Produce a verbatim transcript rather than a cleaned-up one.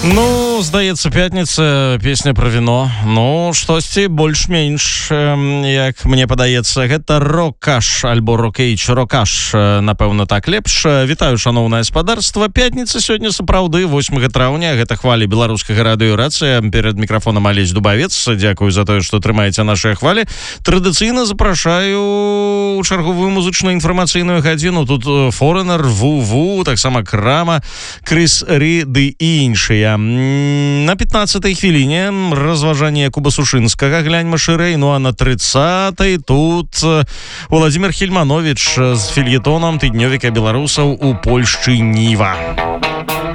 Ну, здаецца, пятніца, песня пра віно. Ну, штосьці больш-менш, як мне падаецца, гэта рокаш альбо рокейч, рокаш, напэўна, так лепш. Вітаю, шаноўнае спадарства. Пятніца сёння сапраўды, восьмага траўня, гэта хвалі беларускага радыёрацыя. Перад мікрафонам Алесь Дубавец. Дзякую за тое, што трымаеце нашыя хвалі. Традыцыйна запрашаю чарговую музычную інфармацыйную гадзіну. Тут Foreigner, Ву-Ву, таксама Крама, Крис Рі ды іншыя. На пятнадцатай хвіліне разважанне Куба Сушынскага, гляньма шырэй. Ну а на трыццатай тут Владзімир Хельманович з фельетонам тыднёвіка беларусаў у Польшчы Ніва.